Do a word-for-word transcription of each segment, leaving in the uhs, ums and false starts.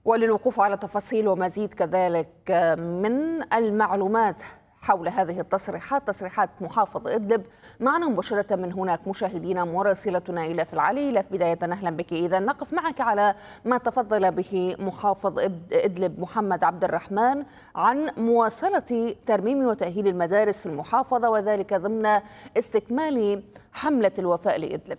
وللوقوف على تفاصيل ومزيد كذلك من المعلومات حول هذه التصريحات، تصريحات محافظ إدلب، معنا مباشرة من هناك مشاهدينا مراسلتنا إلى في العلي. إلى بداية أهلا بك. إذا نقف معك على ما تفضل به محافظ إدلب محمد عبد الرحمن عن مواصلة ترميم وتأهيل المدارس في المحافظة، وذلك ضمن استكمال حملة الوفاء لإدلب.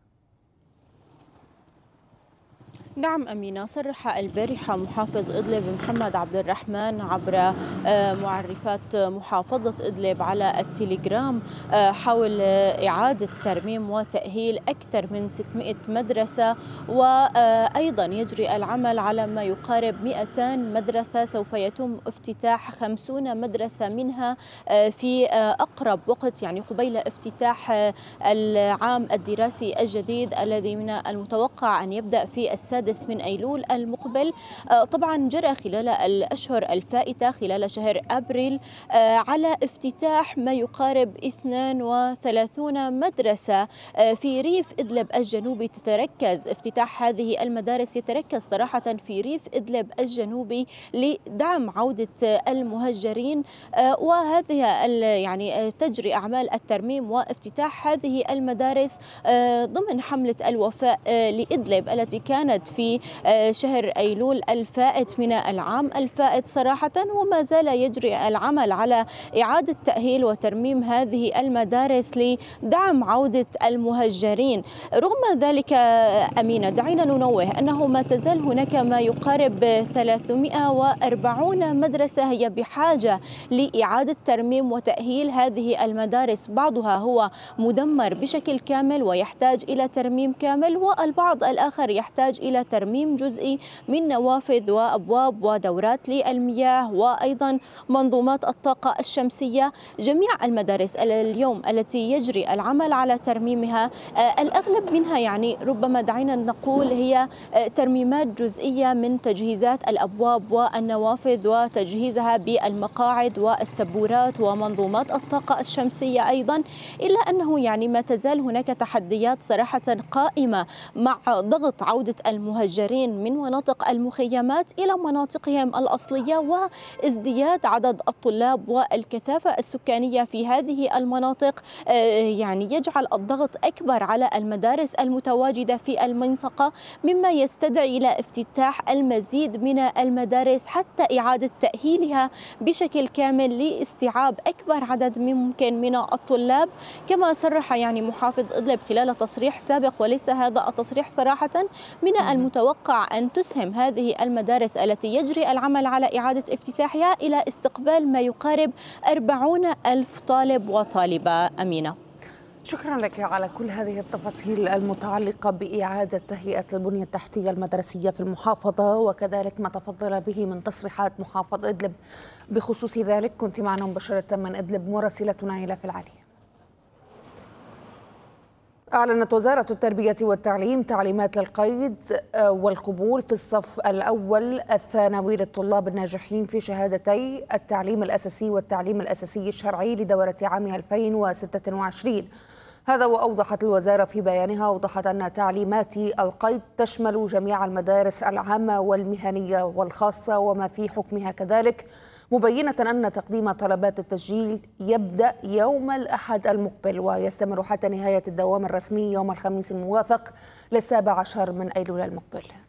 نعم أمينة، صرح البارحة محافظ إدلب محمد عبد الرحمن عبر معرفات محافظة إدلب على التليجرام حول إعادة ترميم وتأهيل أكثر من ستمائة مدرسة، وأيضا يجري العمل على ما يقارب مئتين مدرسة. سوف يتم افتتاح خمسين مدرسة منها في أقرب وقت، يعني قبيل افتتاح العام الدراسي الجديد الذي من المتوقع أن يبدأ في السادس من أيلول المقبل. طبعا جرى خلال الأشهر الفائتة خلال شهر أبريل على افتتاح ما يقارب اثنين وثلاثين مدرسة في ريف إدلب الجنوبي. تتركز افتتاح هذه المدارس يتركز صراحة في ريف إدلب الجنوبي لدعم عودة المهجرين، وهذه يعني تجري أعمال الترميم وافتتاح هذه المدارس ضمن حملة الوفاء لإدلب التي كانت في شهر أيلول الفائت من العام الفائت صراحة، وما زال يجري العمل على إعادة تأهيل وترميم هذه المدارس لدعم عودة المهجرين. رغم ذلك أمينة، دعينا ننوه أنه ما تزال هناك ما يقارب ثلاثمائة وأربعين مدرسة هي بحاجة لإعادة ترميم وتأهيل هذه المدارس. بعضها هو مدمر بشكل كامل ويحتاج إلى ترميم كامل، والبعض الآخر يحتاج إلى ترميم جزئي من نوافذ وأبواب ودورات للمياه وأيضا منظومات الطاقة الشمسية. جميع المدارس اليوم التي يجري العمل على ترميمها الأغلب منها يعني ربما دعينا نقول هي ترميمات جزئية من تجهيزات الأبواب والنوافذ وتجهيزها بالمقاعد والسبورات ومنظومات الطاقة الشمسية أيضا، إلا أنه يعني ما تزال هناك تحديات صراحة قائمة مع ضغط عودة المهجرين من مناطق المخيمات إلى مناطقهم الأصلية وازدياد عدد الطلاب والكثافة السكانية في هذه المناطق يعني يجعل الضغط أكبر على المدارس المتواجدة في المنطقة، مما يستدعي إلى افتتاح المزيد من المدارس حتى إعادة تأهيلها بشكل كامل لاستيعاب أكبر عدد ممكن من الطلاب. كما صرح يعني محافظ إدلب خلال تصريح سابق، وليس هذا التصريح صراحة، من المتوقع أن تسهم هذه المدارس التي يجري العمل على إعادة افتتاحها إلى استقبال ما يقارب أربعين ألف طالب وطالبة. أمينة، شكرا لك على كل هذه التفاصيل المتعلقة بإعادة تهيئة البنية التحتية المدرسية في المحافظة، وكذلك ما تفضل به من تصريحات محافظ إدلب بخصوص ذلك. كنت معنا مباشرة من إدلب مراسلتنا إلى في العلي. أعلنت وزارة التربية والتعليم تعليمات للقيد والقبول في الصف الأول الثانوي للطلاب الناجحين في شهادتي التعليم الأساسي والتعليم الأساسي الشرعي لدورة عام ألفين وستة وعشرين. هذا وأوضحت الوزارة في بيانها، أوضحت أن تعليمات القيد تشمل جميع المدارس العامة والمهنية والخاصة وما في حكمها كذلك، مبينة أن تقديم طلبات التسجيل يبدأ يوم الأحد المقبل ويستمر حتى نهاية الدوام الرسمي يوم الخميس الموافق للسابع عشر من أيلول المقبل.